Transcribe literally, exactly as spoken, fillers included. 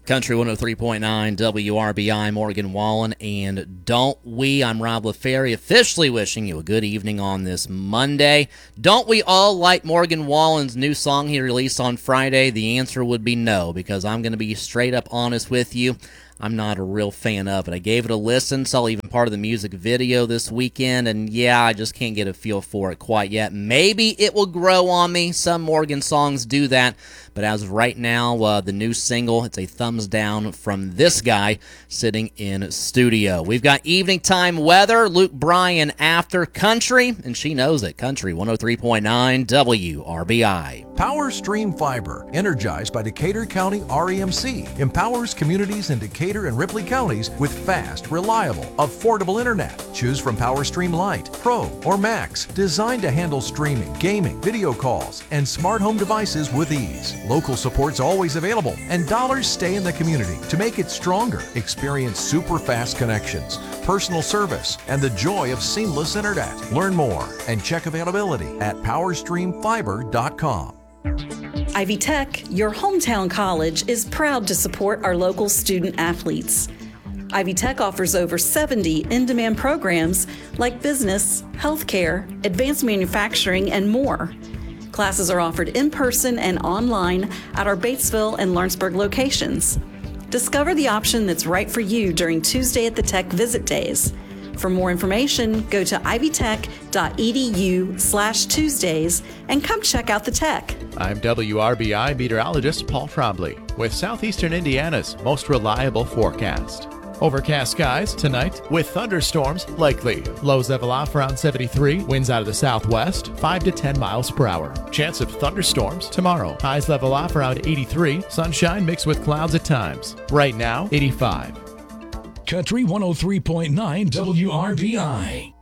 Country one oh three point nine W R B I, Morgan Wallen, and don't we? I'm Rob LaFerry, officially wishing you a good evening on this Monday. Don't we all like Morgan Wallen's new song he released on Friday? The answer would be no, because I'm going to be straight up honest with you. I'm not a real fan of it. I gave it a listen, saw even part of the music video this weekend, and yeah, I just can't get a feel for it quite yet. Maybe it will grow on me. Some Morgan songs do that, but as of right now, uh, the new single, it's a thumbs down from this guy sitting in studio. We've got evening time weather, Luke Bryan after country, and she knows it. Country one oh three point nine W R B I. Power Stream Fiber, energized by Decatur County R E M C, empowers communities in Decatur and Ripley counties with fast, reliable, affordable internet. Choose from Power Stream Lite, Pro, or Max, designed to handle streaming, gaming, video calls, and smart home devices with ease. Local support's always available, and dollars stay in the community to make it stronger. Experience super fast connections, personal service, and the joy of seamless internet. Learn more and check availability at power stream fiber dot com. Ivy Tech, your hometown college, is proud to support our local student athletes. Ivy Tech offers over seventy in-demand programs like business, healthcare, advanced manufacturing, and more. Classes are offered in person and online at our Batesville and Lawrenceburg locations. Discover the option that's right for you during Tuesday at the Tech Visit Days. For more information, go to ivytech.edu slash Tuesdays and come check out the Tech. I'm W R B I meteorologist Paul Trombley with Southeastern Indiana's most reliable forecast. Overcast skies tonight with thunderstorms likely. Lows level off around seventy-three. Winds out of the southwest, five to ten miles per hour. Chance of thunderstorms tomorrow. Highs level off around eighty-three. Sunshine mixed with clouds at times. Right now, eighty-five. Country one oh three point nine W R B I.